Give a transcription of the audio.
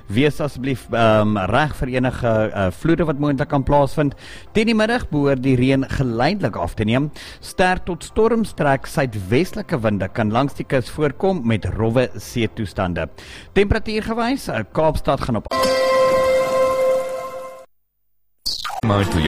Wees asseblief reg vir enige vloede wat moontlik kan plaasvind. Teen die middag behoort die reën geleidelik af te neem. Sterk tot stormstrek suidwestelike winde kan langs die kus voorkom met rowwe seetoestande. Temperatuurgewys, Kaapstad gaan op